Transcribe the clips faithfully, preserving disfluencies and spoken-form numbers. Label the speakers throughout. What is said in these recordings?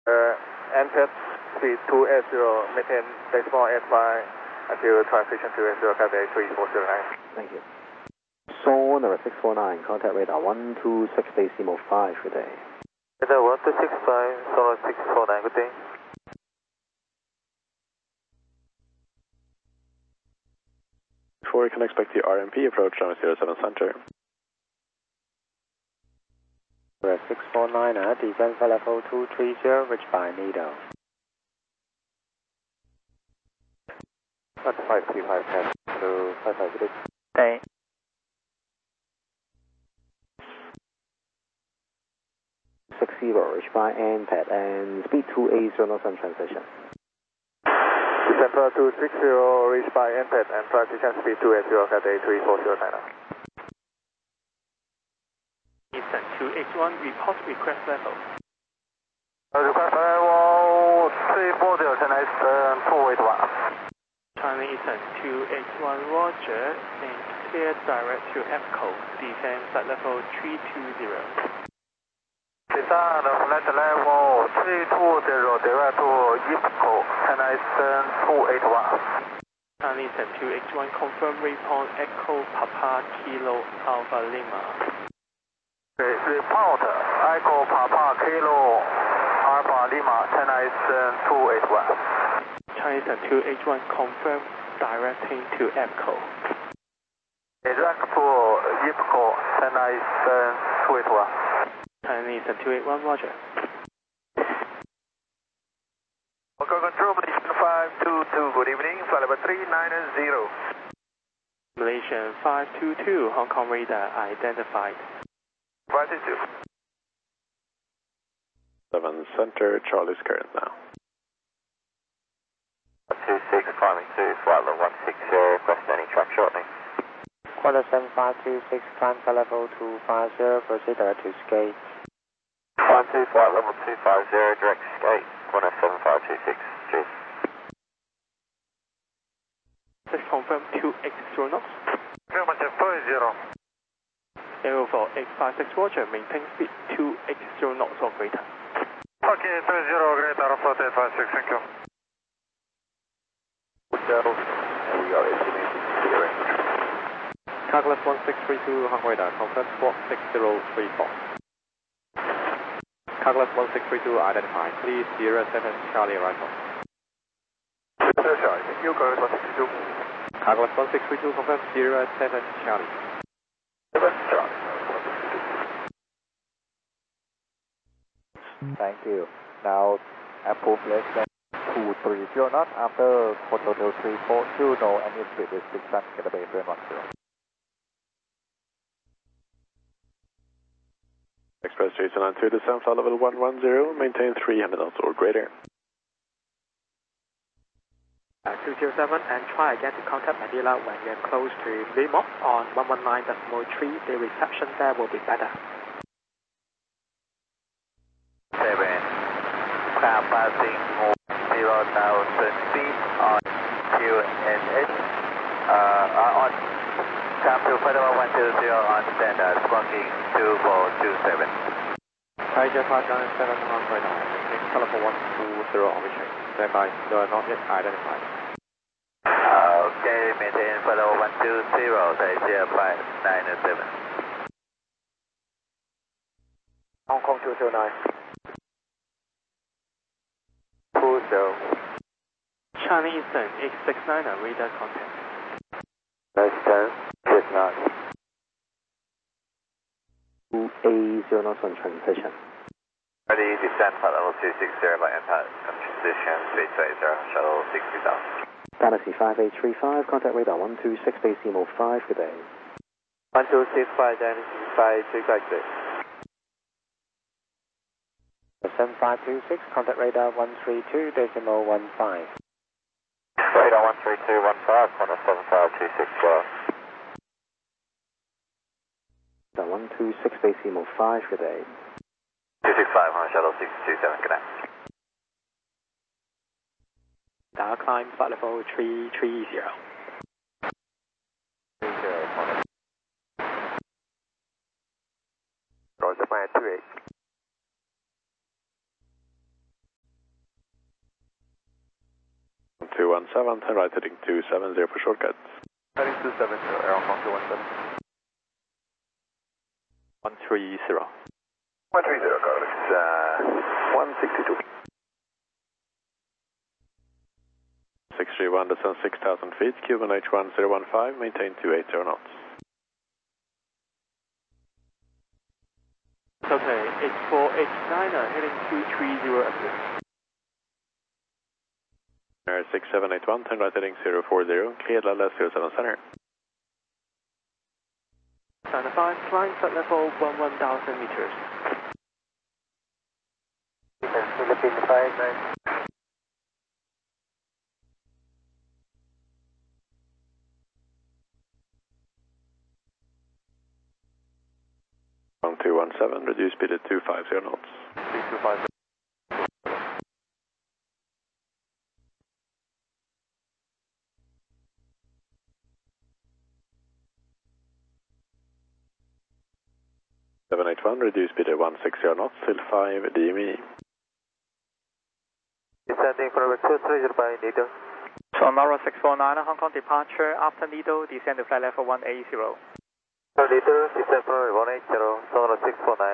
Speaker 1: Uh, N P E T speed two eight zero, maintain decimal eight five until transition to eight zero, category three four zero nine.
Speaker 2: Thank you. Sonar six four nine, contact radar one two six decimal five, good day.
Speaker 1: Radar one two six five, Sonar six four nine, good day.
Speaker 3: Before we can expect the R M P approach on zero seven center.
Speaker 4: six four nine, uh, descend for level two three zero, reach by Nido.
Speaker 1: That's five three five, ten to five five six.
Speaker 4: Day.
Speaker 2: six zero, reach by N P E T and speed two eight zero knots on transition.
Speaker 1: December two six zero, reach by N P E T and transition speed two eight zero, category three four zero nine.
Speaker 5: Eastern two X one, report request level.
Speaker 1: Uh, request level three four zero, ten Eastern two eight one.
Speaker 5: Charlie Eastern two X one, roger, and clear direct to EPCO, descend flight level three two zero.
Speaker 1: Descend flight level three two zero, direct to EPCO, ten Eastern two eight one.
Speaker 5: Charlie Eastern two X one, confirm report Echo Papa Kilo Alpha Lima.
Speaker 1: Report Echo Papa Kilo Alpha Lima, ten Eastern two eight one.
Speaker 5: Charlie Eastern two H one, confirm directing to EPCO.
Speaker 1: Direct to EPCO, ten Eastern two eight one.
Speaker 5: Charlie Eastern two eight one, roger.
Speaker 1: Local control, Malaysian five two two, good evening, flight level three nine zero.
Speaker 5: Malaysian five two two, Hong Kong radar identified.
Speaker 1: five two two.
Speaker 3: seven center, Charlie's current now.
Speaker 1: two six, climbing to flight level one six zero, request any track shortening.
Speaker 4: Quarter seven five two six, climb for level two five zero, proceed direct to skate.
Speaker 1: one two, flight level two five zero, direct skate, quarter seven five two six, cheers.
Speaker 5: Let's confirm two X zero knots.
Speaker 1: Affirmative, four zero.
Speaker 5: Aero for eight five six, roger, maintain speed two X zero knots or greater.
Speaker 1: Okay, two zero, greater, flight eight five six, thank you. Hotel, and we are estimating clearing.
Speaker 6: Calculus one six three two, Hong Kong radar, confirm squawk six zero three four. Calculus one six three two, identified, please zero seven Charlie arrival.
Speaker 1: zero Charlie, thank you, Calculus one six three two.
Speaker 6: Calculus one six three two, confirm zero seven Charlie.
Speaker 1: seven Charlie.
Speaker 4: Thank you. Now, approve less than two three zero knot after Hotel three four two, no any speed restriction, get a base one one zero.
Speaker 3: Express J two nine two, descend flight level one one zero, maintain three hundred knots or greater.
Speaker 5: Uh, two zero seven, and try again to contact Manila when you're close to Lima on one one nine point three. The reception there will be better.
Speaker 1: seven, cloud passing zero thousand feet on Q N S. Uh, on come to Federal one two zero on standard, squawking two four two seven.
Speaker 6: Tiger five nine seven, Hong Kong radar, maintain telephone one two zero on reaching. Stand by, no, not yet identified.
Speaker 1: Okay, maintain Federal one two zero, zero five nine seven.
Speaker 4: Hong Kong two zero nine.
Speaker 1: two zero.
Speaker 5: Charlie Eastern X six nine, radar contact.
Speaker 1: Nice turn, six nine.
Speaker 2: two eight zero knots on transition.
Speaker 1: Ready, descend flight level two six zero by impact, transition, speed two eight zero, shuttle sixty thousand.
Speaker 2: Galaxy five eight three five, contact radar one two six decimal five, good day.
Speaker 1: one two six five, five three five six.
Speaker 4: seven five two six, contact radar one three two decimal one five.
Speaker 1: Radar one three two one five, corner seven five two six twelve.
Speaker 2: one two six decimal five, good day.
Speaker 1: two six five, on shuttle six two seven, connect.
Speaker 5: Now climb flight level three three zero.
Speaker 1: three zero, corner. Roger, two eight.
Speaker 3: two one seven, turn right heading two seven zero for shortcuts.
Speaker 4: Heading two seven zero, Air Hong Kong two one seven. one three zero.
Speaker 3: one three zero, code. It's uh, one sixty-two. six three one, descend six thousand feet, Cuban H one zero one five, maintain two eighty knots.
Speaker 6: Okay, H four H nine heading two three zero exit.
Speaker 3: Air six seven eight one, turn right heading zero four zero, cleared L S zero seven center.
Speaker 6: China five, climb set level one one thousand meters.
Speaker 1: Philippines five nine.
Speaker 3: one two one seven, reduce speed at two five zero knots.
Speaker 4: three two five zero.
Speaker 3: seven eight one, reduce speed at one sixty knots, till five D M E.
Speaker 1: Descending for two three zero by Needle.
Speaker 5: Sonora six four nine, Hong Kong departure after Needle, descend to flight level one eighty.
Speaker 1: For Needle, descend for one eighty, Sonora six four nine.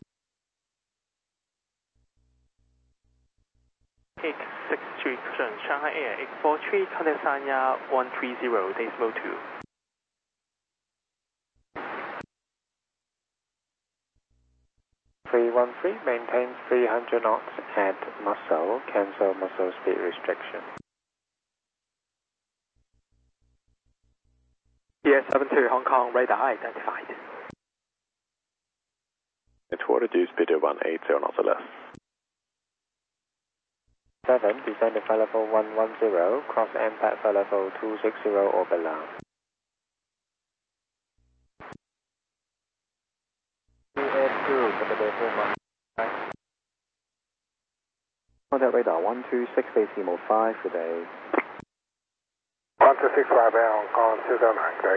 Speaker 6: X six three, Shanghai Air, X four three, contact Sanya one three zero, decimal two.
Speaker 2: three one three, maintain three hundred knots at muscle, cancel muscle speed restriction.
Speaker 5: Yes, seven two, Hong Kong, radar identified.
Speaker 3: It's for reduce speed at one eighty knots or less.
Speaker 2: seven, descend to flight level one one zero, cross impact flight level two six zero or below. Contact radar one two six decimal five for day.
Speaker 3: one two six five, Air Hong Kong two seven nine, great.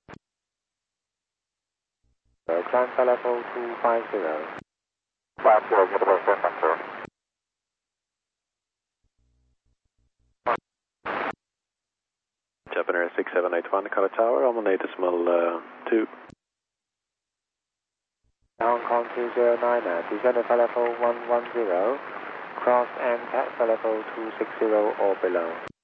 Speaker 2: So climb flight level two five zero.
Speaker 3: five zero, get about seven zero. Japan Air six seven eight one, Color Tower, I'm on decimal uh, two.
Speaker 2: Hong Kong two zero nine, descend to flight level one one zero, cross and tap flight level two six zero or below.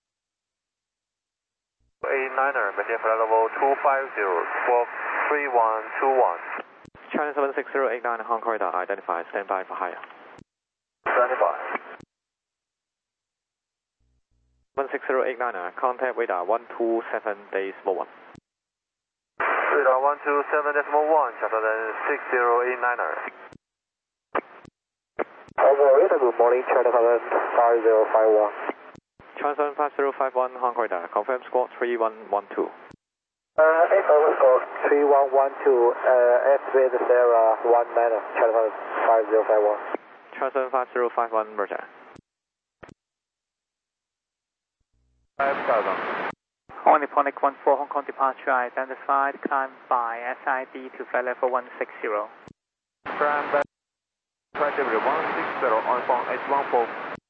Speaker 1: eight niner, maintain flight level two five zero, twelve three one two one.
Speaker 6: China seven six zero eight nine, Hong Kong radar identified, stand by for higher.
Speaker 1: Identify.
Speaker 6: one six zero eight nine, contact radar one two seven, decimal one.
Speaker 1: Radar one two seven decimal one, China six zero eight niner.
Speaker 2: Operator, good morning, China seven five zero five one.
Speaker 6: China seven five zero five one, Hong Kong radar, confirm squawk three one one two.
Speaker 2: Uh, eight over score three one one two, uh, S with Sarah one niner, China seven five zero five one.
Speaker 6: China seven five zero five one, roger.
Speaker 4: five thousand.
Speaker 5: On Nipponic one four, Hong Kong departure identified, climb by S I D to flight level one six zero.
Speaker 4: Climb back. Flight level one six zero on phone H one four.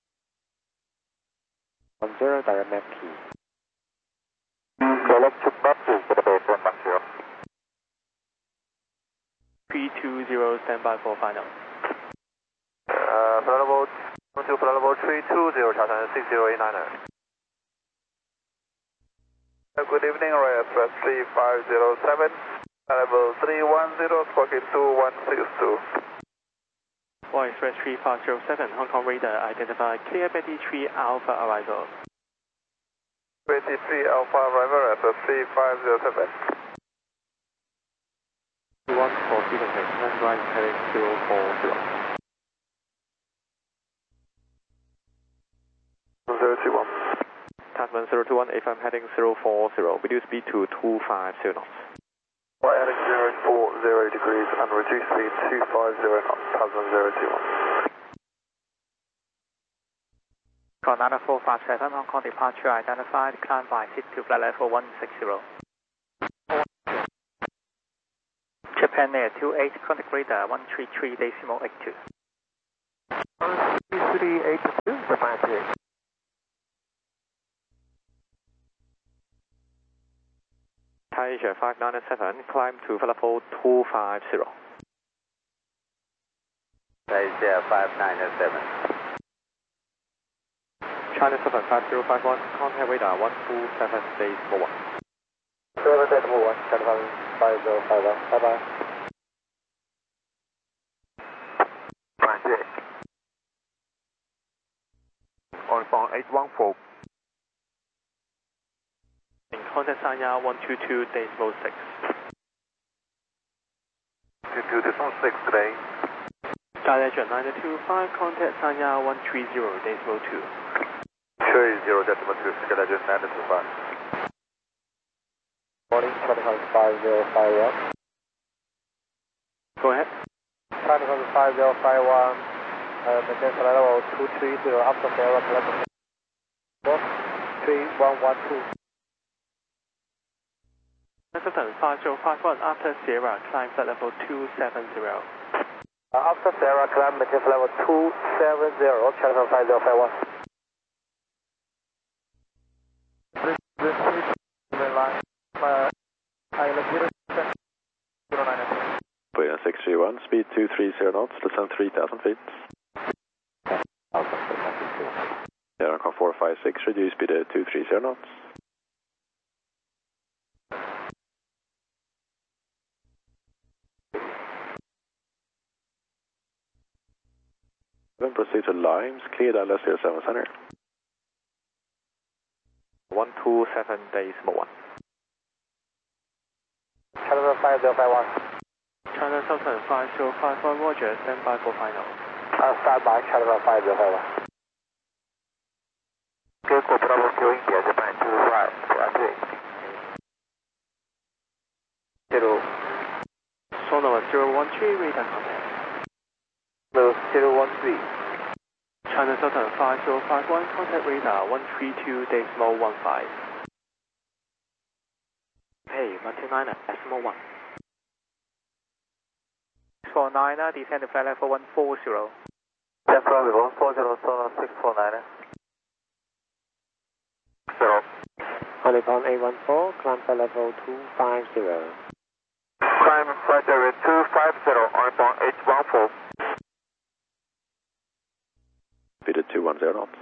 Speaker 2: one zero, direct map key.
Speaker 1: Select to Batu, for the base one one zero.
Speaker 6: three two zero, stand by for final.
Speaker 1: Uh, flight level one two, flight level three two zero, China six zero eight niner. Good evening, Royal Express three five zero seven, level three one zero, squawking two one six two.
Speaker 6: Royal Express three five zero seven, Hong Kong radar identified, clear Betty three Alpha arrival.
Speaker 1: Betty three Alpha arrival at three five zero seven.
Speaker 6: one for frequency, turn right heading zero four zero.
Speaker 3: zero two one.
Speaker 6: Tasman zero two one, A F M heading zero four zero, reduce speed to two five zero knots.
Speaker 3: Right heading zero four zero degrees and reduce speed two five zero knots, Tasman zero two one.
Speaker 5: Granada four five seven, Hong Kong departure identified, climb by seat to flight level one six zero. Japan Air two eight, contact radar one three three decimal eight two.
Speaker 4: three eight two, Japan eight.
Speaker 6: Malaysia five nine seven, climb to level two five zero.
Speaker 1: Malaysia five nine seven.
Speaker 6: China seven five zero five one, contact radar one two seven decimal one.
Speaker 2: seven decimal one, China five zero five one, bye bye.
Speaker 6: On phone eight one four. Contact Sanya one two two decimal six.
Speaker 1: two two decimal six today.
Speaker 6: Dialecture nine two five, contact Sanya one three zero decimal two.
Speaker 1: three zero decimal two, Dialecture nine two five.
Speaker 2: Morning, China five zero five one.
Speaker 6: Go ahead.
Speaker 2: China five zero five one, uh, maintain flight level two three zero, after Sierra, collect three one one two.
Speaker 6: Seven five zero five one, after Sierra, climb flight level two seven zero.
Speaker 2: Uh, after Sierra, climb maintain flight level two seven zero, China five zero five one.
Speaker 3: Boeing six three one, speed two three zero knots, descend three thousand feet. Air four five six, reduce speed to two three zero knots. Then proceed to Limes, clear Dallas zero seven center.
Speaker 6: one two seven decimal one.
Speaker 2: China five zero five one.
Speaker 6: China seven five zero five one, Roger, stand by for final.
Speaker 2: Uh, stand by, China five zero five one.
Speaker 1: Good, for Bravo Q, India, Japan two five, three. Zero.
Speaker 6: Sonoma zero one three, radar contact.
Speaker 2: zero one three.
Speaker 6: China seven five zero five one, contact radar one three two decimal one five. Hey, one two nine decimal one.
Speaker 2: four nine, descend to flight level one four zero.
Speaker 1: San Francisco one four zero, Sonar six four nine. Zero.
Speaker 2: Honeycomb eight one four, climb flight level two five zero.
Speaker 1: Climb flight level two five zero, Honeycomb eight one four.
Speaker 3: Speed at two one zero knots.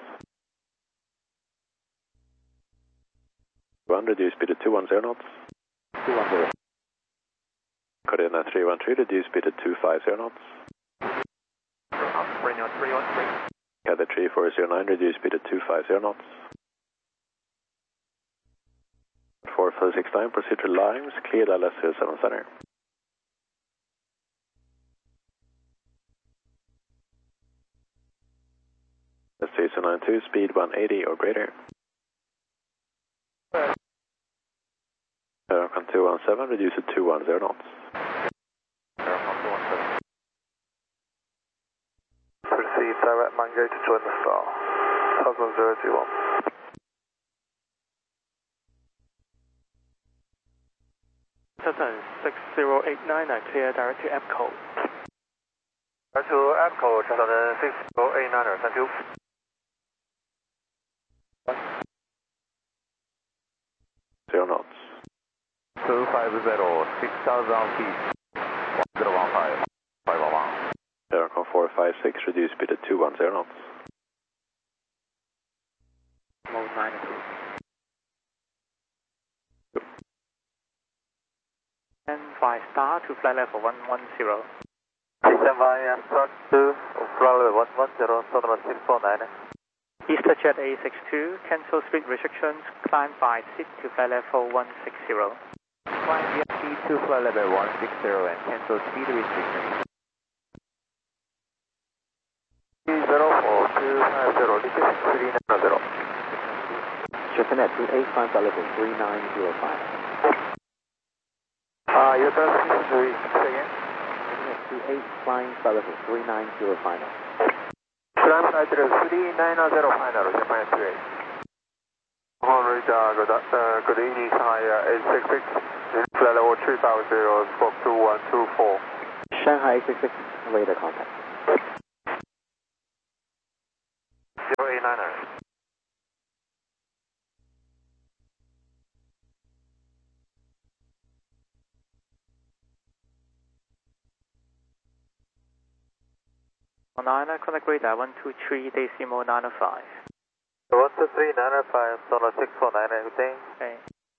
Speaker 3: one, reduce speed at two one zero knots.
Speaker 2: two one zero.
Speaker 3: Coordinate three one three, reduce speed at two five zero knots.
Speaker 1: Bring on three one three.
Speaker 3: Gather three four zero nine, reduce speed at two five zero knots. four five six nine, proceed to Limes, clear Dallas zero seven center. S three two nine two, speed one eighty or greater. Aircon two one seven, reduce to two one zero knots.
Speaker 1: Proceed direct Mango to join the star. Southern zero two one.
Speaker 6: Seven six zero eight nine, I clear direct to EPCO.
Speaker 1: Direct to EPCO, Channel six zero eight nine, thank you.
Speaker 3: Zero knots.
Speaker 1: two five zero, six thousand feet. one zero one five, five one one.
Speaker 3: Aircon four five six, reduce speed at two one zero knots.
Speaker 6: Mode nine two. And five star to flight level one one zero.
Speaker 1: six seven five, start to flight level one one zero, Sonar six four nine.
Speaker 2: EasterJet A six two, cancel speed restrictions, climb by six to flight level one six zero.
Speaker 1: Climb V I P to flight level one six zero and cancel speed restrictions. zero four two five zero, this is three nine zero.
Speaker 2: Japan at two eight, climb flight level three nine zero five.
Speaker 1: Uh, your best is three, say again.
Speaker 2: Japan at two eight, climb flight level three nine zero final.
Speaker 1: Climb flight level three nine zero final, Japan two eight. On radar, good, uh, good evening, Shanghai eight six six. Flight level three five zero, squawk two one two four.
Speaker 2: Shanghai eight six six, radar contact.
Speaker 1: zero eight nine nine.
Speaker 6: Niner, contact radar one two three, decimal nine oh five.
Speaker 1: one two three, nine oh five, Solar six four nine, everything.
Speaker 6: Okay.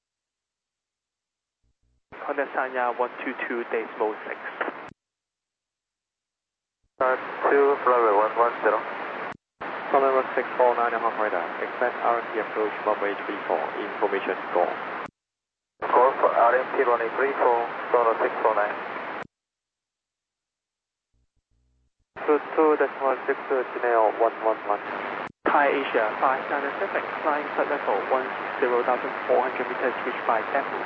Speaker 6: Contact Sanya one two two, decimal six.
Speaker 1: Uh, two, Florida one one zero.
Speaker 6: Solid one six four nine, half radar. Expect R M P approach runway three four. Information go.
Speaker 1: Go for R M P runway three four, Solar six four nine.
Speaker 6: two two, decimal six, Janelle one one one. Thai Asia, five China Pacific, flying flight level one zero thousand four hundred meters, reach by Depot.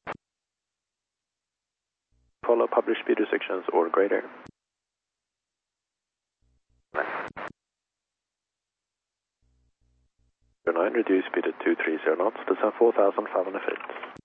Speaker 3: Follow published speed restrictions or greater. nine, reduce speed at two three zero knots, descend four thousand five hundred feet.